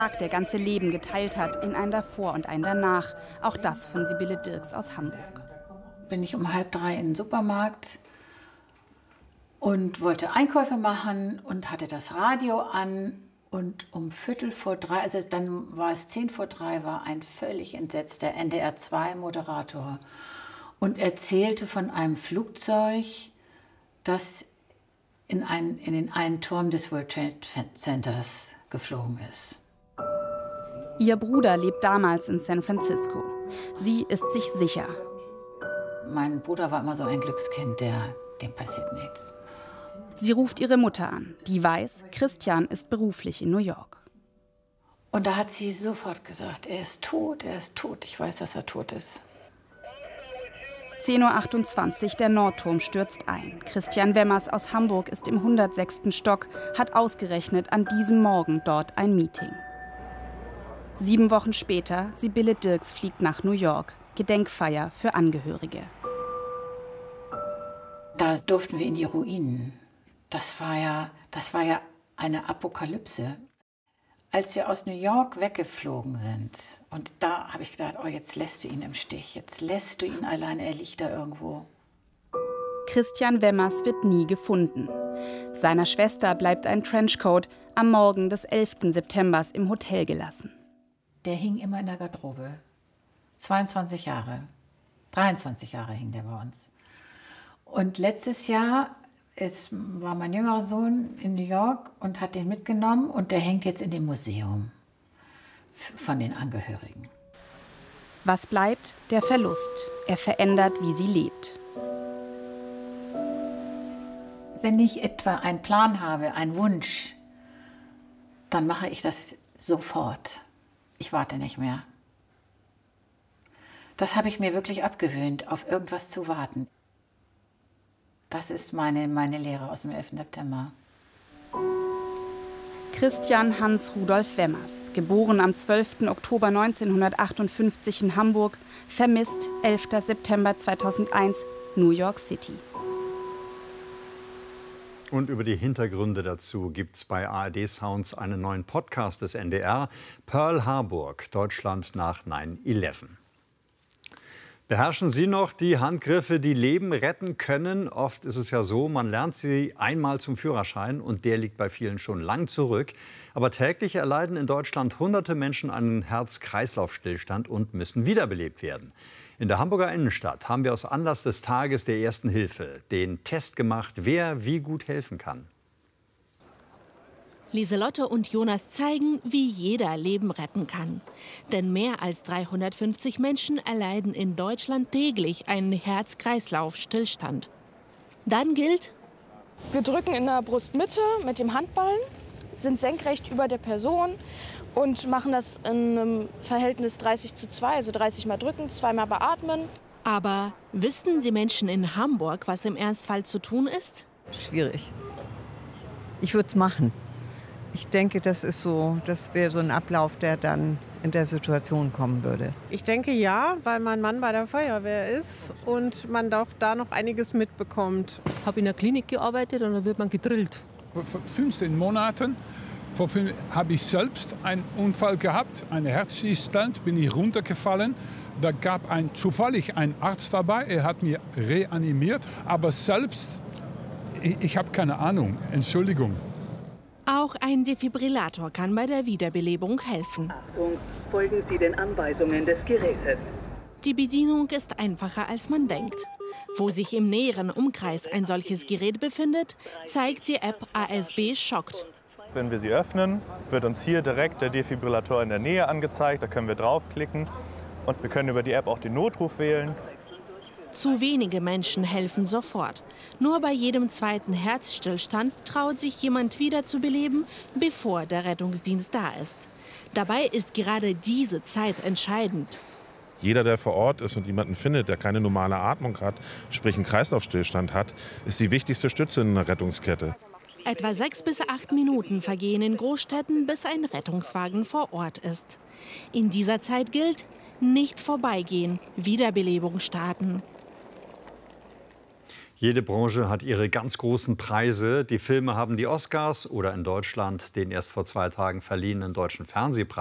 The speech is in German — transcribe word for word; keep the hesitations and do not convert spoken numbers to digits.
der ganze Leben geteilt hat in ein Davor und ein Danach. Auch das von Sibylle Dirks aus Hamburg. Bin ich um halb drei in den Supermarkt und wollte Einkäufe machen und hatte das Radio an. Und um Viertel vor drei, also dann war es zehn vor drei, war ein völlig entsetzter N D R zwei Moderator und erzählte von einem Flugzeug, das in, ein, in den einen Turm des World Trade Centers geflogen ist. Ihr Bruder lebt damals in San Francisco. Sie ist sich sicher. Mein Bruder war immer so ein Glückskind, der, dem passiert nichts. Sie ruft ihre Mutter an, die weiß, Christian ist beruflich in New York. Und da hat sie sofort gesagt, er ist tot, er ist tot. Ich weiß, dass er tot ist. zehn Uhr achtundzwanzig, der Nordturm stürzt ein. Christian Wemmers aus Hamburg ist im hundertsechsten Stock, hat ausgerechnet an diesem Morgen dort ein Meeting. Sieben Wochen später, Sibylle Dirks fliegt nach New York. Gedenkfeier für Angehörige. Da durften wir in die Ruinen. Das war ja, das war ja eine Apokalypse. Als wir aus New York weggeflogen sind, und da habe ich gedacht, oh, jetzt lässt du ihn im Stich, jetzt lässt du ihn alleine, er liegt da irgendwo. Christian Wemmers wird nie gefunden. Seiner Schwester bleibt ein Trenchcoat am Morgen des elften September im Hotel gelassen. Der hing immer in der Garderobe. zweiundzwanzig Jahre, dreiundzwanzig Jahre hing der bei uns. Und letztes Jahr ist, war mein jüngerer Sohn in New York und hat den mitgenommen. Und der hängt jetzt in dem Museum von den Angehörigen. Was bleibt? Der Verlust. Er verändert, wie sie lebt. Wenn ich etwa einen Plan habe, einen Wunsch, dann mache ich das sofort. Ich warte nicht mehr. Das habe ich mir wirklich abgewöhnt, auf irgendwas zu warten. Das ist meine, meine Lehre aus dem elften September. Christian Hans Rudolf Wemmers, geboren am zwölften Oktober neunzehnhundertachtundfünfzig in Hamburg, vermisst elften September zweitausendeins, New York City. Und über die Hintergründe dazu gibt es bei A R D Sounds einen neuen Podcast des N D R, Pearl Harbor, Deutschland nach neun elf. Beherrschen Sie noch die Handgriffe, die Leben retten können? Oft ist es ja so, man lernt sie einmal zum Führerschein und der liegt bei vielen schon lang zurück. Aber täglich erleiden in Deutschland hunderte Menschen einen Herz-Kreislauf-Stillstand und müssen wiederbelebt werden. In der Hamburger Innenstadt haben wir aus Anlass des Tages der Ersten Hilfe den Test gemacht, wer wie gut helfen kann. Lieselotte und Jonas zeigen, wie jeder Leben retten kann. Denn mehr als dreihundertfünfzig Menschen erleiden in Deutschland täglich einen Herz-Kreislauf-Stillstand. Dann gilt: Wir drücken in der Brustmitte mit dem Handballen, sind senkrecht über der Person und machen das in einem Verhältnis dreißig zu zwei, also dreißig Mal drücken, zweimal beatmen. Aber wissen die Menschen in Hamburg, was im Ernstfall zu tun ist? Schwierig. Ich würde es machen. Ich denke, das ist so, das wäre so ein Ablauf, der dann in der Situation kommen würde. Ich denke ja, weil mein Mann bei der Feuerwehr ist und man doch da noch einiges mitbekommt. Ich habe in der Klinik gearbeitet und da wird man gedrillt. Vor fünfzehn Monaten habe ich selbst einen Unfall gehabt, einen Herzstillstand, bin ich runtergefallen. Da gab ein, zufällig einen Arzt dabei, er hat mich reanimiert, aber selbst, ich, ich habe keine Ahnung, Entschuldigung. Auch ein Defibrillator kann bei der Wiederbelebung helfen. Achtung, folgen Sie den Anweisungen des Gerätes. Die Bedienung ist einfacher, als man denkt. Wo sich im näheren Umkreis ein solches Gerät befindet, zeigt die App A S B Schockt. Wenn wir sie öffnen, wird uns hier direkt der Defibrillator in der Nähe angezeigt. Da können wir draufklicken und wir können über die App auch den Notruf wählen. Zu wenige Menschen helfen sofort. Nur bei jedem zweiten Herzstillstand traut sich jemand wieder zu beleben, bevor der Rettungsdienst da ist. Dabei ist gerade diese Zeit entscheidend. Jeder, der vor Ort ist und jemanden findet, der keine normale Atmung hat, sprich einen Kreislaufstillstand hat, ist die wichtigste Stütze in einer Rettungskette. Etwa sechs bis acht Minuten vergehen in Großstädten, bis ein Rettungswagen vor Ort ist. In dieser Zeit gilt: nicht vorbeigehen, Wiederbelebung starten. Jede Branche hat ihre ganz großen Preise. Die Filme haben die Oscars oder in Deutschland den erst vor zwei Tagen verliehenen Deutschen Fernsehpreis.